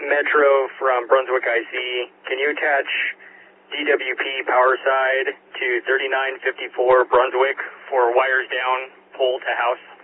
Metro from Brunswick IC. Can you attach DWP power side to 3954 Brunswick for wires down, pole to house?